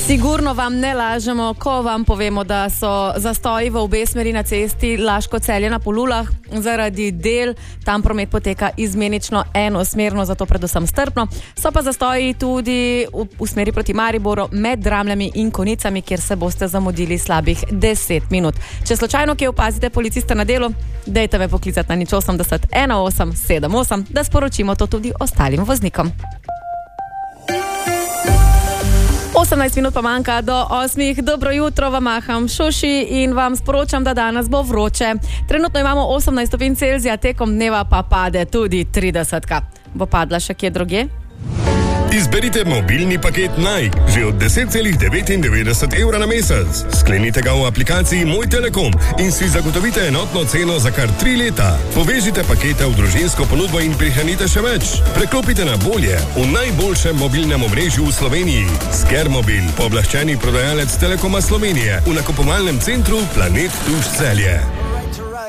Sigurno vam ne lažemo, ko vam povemo, da so zastoji v obe smeri na cesti Laško-Celje na Polulah. Zaradi del tam promet poteka izmenično enosmerno, zato predvsem strpno. So pa zastoji tudi v smeri proti Mariboru med Dramljami in Konicami, kjer se boste zamudili slabih 10 minut. Če slučajno kje opazite policista na delu, dejte me poklicati na 080 1878, da sporočimo to tudi ostalim voznikom. 18 minut pa manjka do 8. Dobro jutro, vam maham Šuši in vam sporočam, da danes bo vroče. Trenutno imamo 18 stopinj Celzija, tekom dneva pa pade tudi 30. Bo padla še kje drugje? Izberite mobilni paket Nike, že od 10,99 evra na mesec. Sklenite ga v aplikaciji Moj Telekom in si zagotovite enotno ceno za kar 3 leta. Povežite pakete v družinsko ponudbo in prihranite še več. Preklopite na bolje v najboljšem mobilnem omrežju v Sloveniji. Skermobil, pooblaščeni prodajalec Telekoma Slovenije v nakupovalnem centru Planet Tuš Celje.